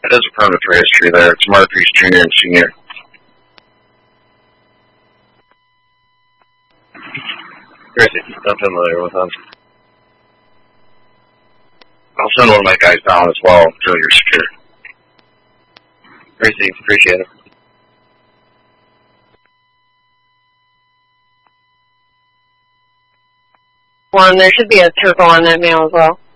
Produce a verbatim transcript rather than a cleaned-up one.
It is a permit for history there. It's Murphy's Junior and Senior. Gracie, I'm familiar with them. I'll send one of my guys down as well until you're secure. Gracie, appreciate it. One, there should be a turbo on that mail as well.